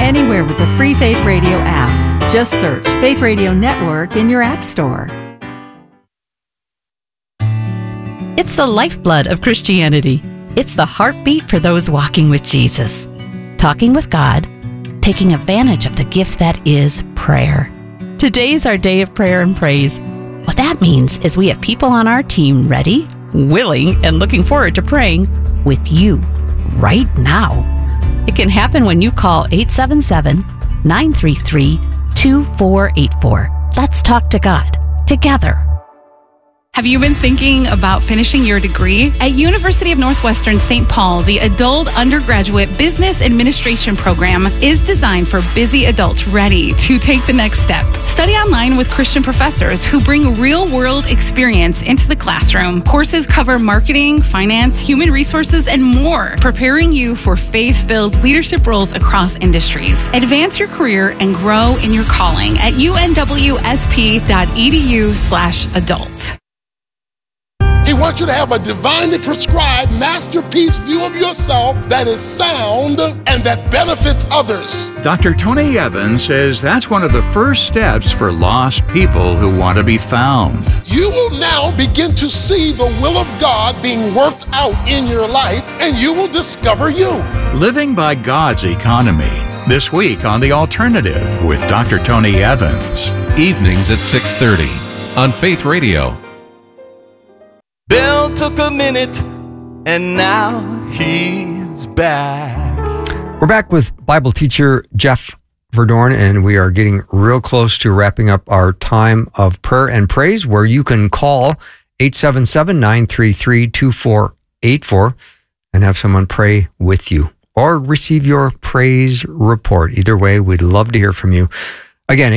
anywhere with the free Faith Radio app. Just search Faith Radio Network in your app store. It's the lifeblood of Christianity. It's the heartbeat for those walking with Jesus. Talking with God, taking advantage of the gift that is prayer. Today is our day of prayer and praise. What that means is we have people on our team ready, willing, and looking forward to praying with you right now. It can happen when you call 877-933-2484. Let's talk to God together. Have you been thinking about finishing your degree? At University of Northwestern St. Paul, the Adult Undergraduate Business Administration program is designed for busy adults ready to take the next step. Study online with Christian professors who bring real-world experience into the classroom. Courses cover marketing, finance, human resources, and more, preparing you for faith-filled leadership roles across industries. Advance your career and grow in your calling at unwsp.edu/adult. He wants you to have a divinely prescribed masterpiece view of yourself that is sound and that benefits others. Dr. Tony Evans says that's one of the first steps for lost people who want to be found. You will now begin to see the will of God being worked out in your life, and you will discover you. Living by God's Economy. This week on The Alternative with Dr. Tony Evans. Evenings at 6:30 on Faith Radio. Bill took a minute, and now he's back. We're back with Bible teacher Jeff Verdorn, and we are getting real close to wrapping up our time of prayer and praise, where you can call 877-933-2484 and have someone pray with you, or receive your praise report. Either way, we'd love to hear from you. Again,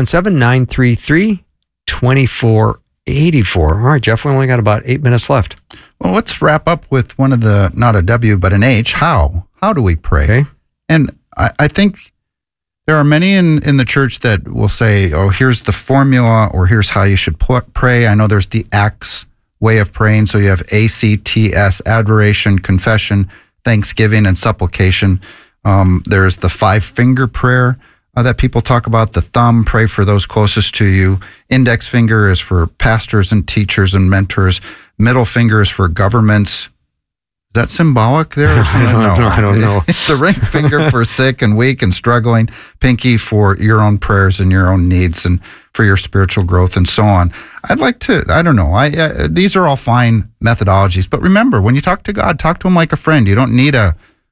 877-933-2484. 84. All right, Jeff, we only got about 8 minutes left. Well, let's wrap up with one of the, not a W, but an H. How? How do we pray? Okay. And I think there are many in the church that will say, oh, here's the formula, or here's how you should pray. I know there's the ACTS way of praying. So you have ACTS, adoration, confession, thanksgiving, and supplication. There's the 5-finger prayer that people talk about. The thumb, pray for those closest to you. Index finger is for pastors and teachers and mentors. Middle finger is for governments. Is that symbolic there? I don't know. It's the ring finger for sick and weak and struggling. Pinky for your own prayers and your own needs and for your spiritual growth and so on. I'd like to, I don't know. These are all fine methodologies, but remember, when you talk to God, talk to him like a friend. You don't need an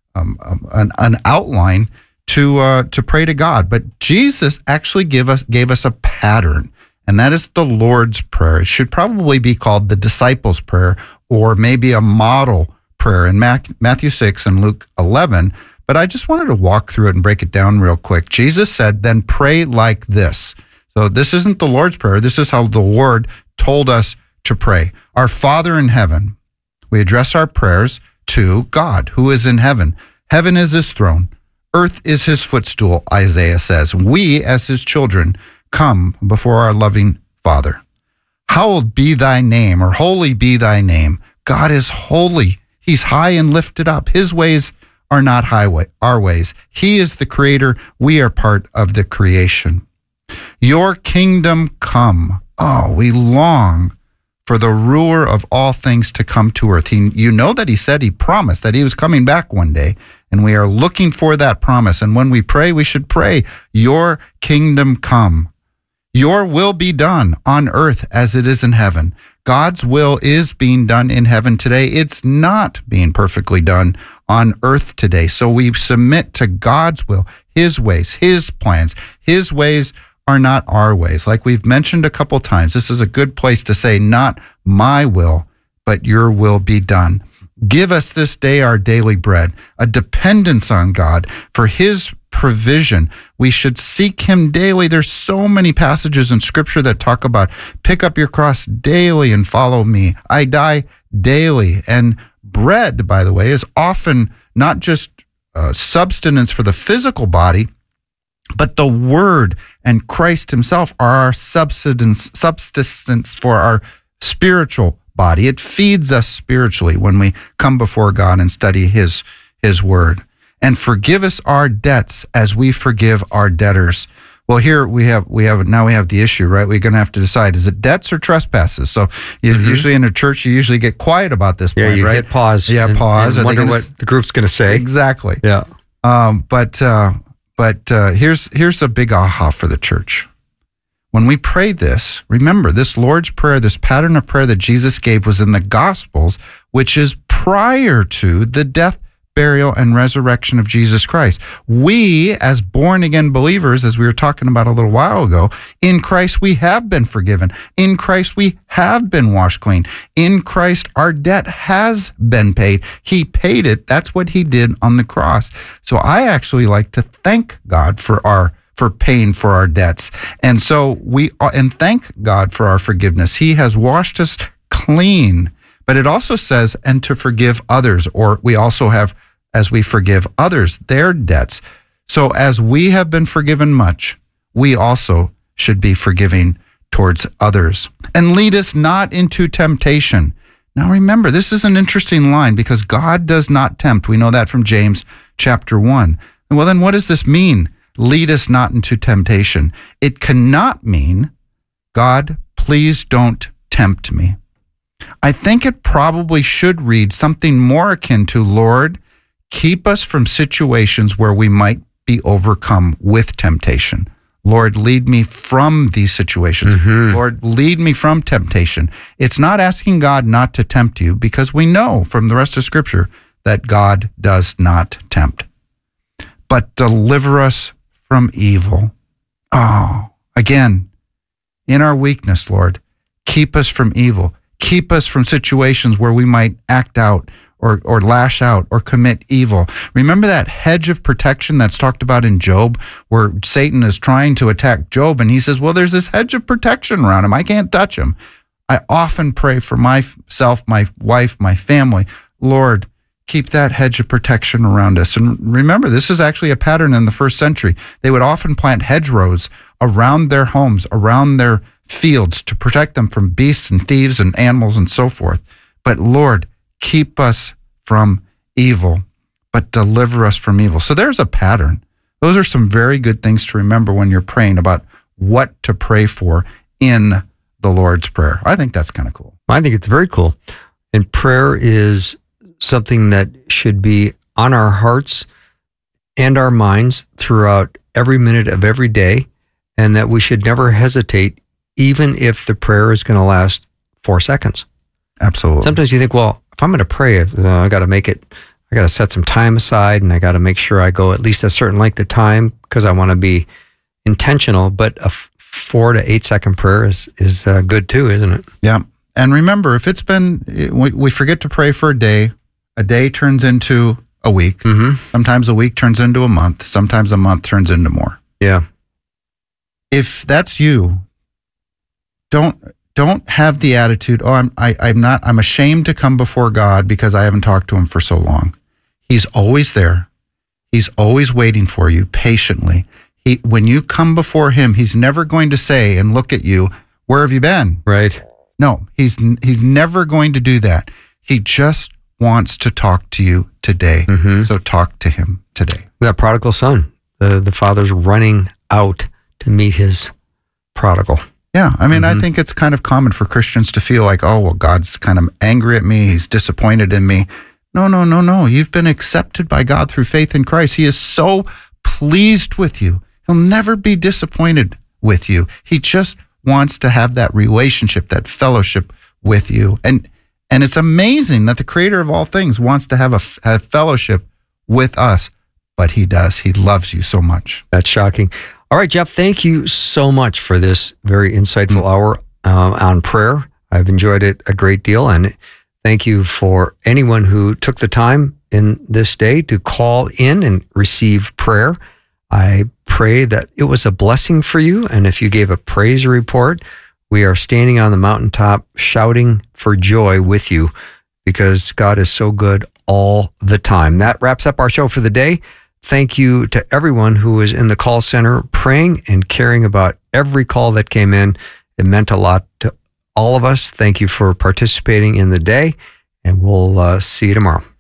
outline to pray to God. But Jesus actually gave us a pattern, and that is the Lord's Prayer. It should probably be called the disciples' prayer, or maybe a model prayer in Matthew 6 and Luke 11. But I just wanted to walk through it and break it down real quick. Jesus said, then pray like this. So this isn't the Lord's Prayer. This is how the Lord told us to pray. Our Father in heaven. We address our prayers to God, who is in heaven. Heaven is his throne. Earth is his footstool, Isaiah says. We, as his children, come before our loving Father. Hallowed be thy name, or holy be thy name. God is holy. He's high and lifted up. His ways are not our ways. He is the creator. We are part of the creation. Your kingdom come. Oh, we long for the ruler of all things to come to earth. You know that he said, he promised that he was coming back one day, and we are looking for that promise. And when we pray, we should pray, your kingdom come. Your will be done on earth as it is in heaven. God's will is being done in heaven today. It's not being perfectly done on earth today. So we submit to God's will, his ways, his plans. His ways are not our ways. Like we've mentioned a couple times, this is a good place to say, not my will, but your will be done. Give us this day our daily bread, a dependence on God for his provision. We should seek him daily. There's so many passages in scripture that talk about pick up your cross daily and follow me. I die daily. And bread, by the way, is often not just substance for the physical body, but the word and Christ himself are our subsistence for our spiritual body. It feeds us spiritually when we come before God and study his word. and forgive us our debts as we forgive our debtors. Well, here we have the issue, right? We're going to have to decide, is it debts or trespasses? So usually in a church, you usually get quiet about this point, you right? hit pause. Yeah, pause. And wonder what the group's going to say. Exactly. Yeah. But here's a big aha for the church. When we pray this, remember this Lord's Prayer, this pattern of prayer that Jesus gave was in the Gospels, which is prior to the death, burial, and resurrection of Jesus Christ. We, as born-again believers, as we were talking about a little while ago, in Christ we have been forgiven. In Christ we have been washed clean. In Christ our debt has been paid. He paid it. That's what he did on the cross. So I actually like to thank God for paying for our debts. And so and thank God for our forgiveness. He has washed us clean. But it also says, and to forgive others, or we also have, as we forgive others, their debts. So as we have been forgiven much, we also should be forgiving towards others. And lead us not into temptation. Now remember, this is an interesting line because God does not tempt. We know that from James chapter 1. Well, then what does this mean? Lead us not into temptation. It cannot mean, God, please don't tempt me. I think it probably should read something more akin to, Lord, keep us from situations where we might be overcome with temptation. Lord, lead me from these situations. Mm-hmm. Lord, lead me from temptation. It's not asking God not to tempt you, because we know from the rest of Scripture that God does not tempt. But deliver us from evil. Oh, again, in our weakness, Lord, keep us from evil. Keep us from situations where we might act out or lash out or commit evil. Remember that hedge of protection that's talked about in Job, where Satan is trying to attack Job, and he says, well, there's this hedge of protection around him. I can't touch him. I often pray for myself, my wife, my family. Lord, keep that hedge of protection around us. And remember, this is actually a pattern in the first century. They would often plant hedgerows around their homes, around their fields, to protect them from beasts and thieves and animals and so forth. But Lord, keep us from evil, but deliver us from evil. So there's a pattern. Those are some very good things to remember when you're praying about what to pray for in the Lord's Prayer. I think that's kind of cool. I think it's very cool. And prayer is something that should be on our hearts and our minds throughout every minute of every day, and that we should never hesitate, even if the prayer is going to last 4 seconds. Absolutely. Sometimes you think, well, if I'm going to pray, I got to set some time aside, and I got to make sure I go at least a certain length of time because I want to be intentional. But a 4 to 8 second prayer is good too, isn't it? Yeah. And remember, if we forget to pray for a day turns into a week. Mm-hmm. Sometimes a week turns into a month. Sometimes a month turns into more. Yeah. If that's you, don't have the attitude, I'm ashamed to come before God because I haven't talked to him for so long. He's always there. He's always waiting for you patiently. When you come before him, he's never going to say and look at you, where have you been? Right. No, he's never going to do that. He just wants to talk to you today. Mm-hmm. So talk to him today. That prodigal son, the father's running out to meet his prodigal. Yeah, I mean, I think it's kind of common for Christians to feel like, oh, well, God's kind of angry at me. He's disappointed in me. No. You've been accepted by God through faith in Christ. He is so pleased with you. He'll never be disappointed with you. He just wants to have that relationship, that fellowship with you. And it's amazing that the creator of all things wants to have a fellowship with us, but he does. He loves you so much. That's shocking. All right, Jeff, thank you so much for this very insightful hour on prayer. I've enjoyed it a great deal, and thank you for anyone who took the time in this day to call in and receive prayer. I pray that it was a blessing for you, and if you gave a praise report, we are standing on the mountaintop shouting for joy with you because God is so good all the time. That wraps up our show for the day. Thank you to everyone who was in the call center praying and caring about every call that came in. It meant a lot to all of us. Thank you for participating in the day, and we'll see you tomorrow.